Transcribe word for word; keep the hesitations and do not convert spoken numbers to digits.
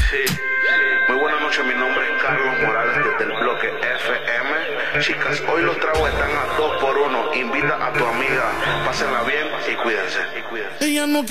Sí. Muy buenas noches, mi nombre es Carlos Morales desde el bloque F M. Chicas, hoy los tragos están a dos por uno. Invita a tu amiga, pásenla bien y cuídense. Y cuídense. Ella no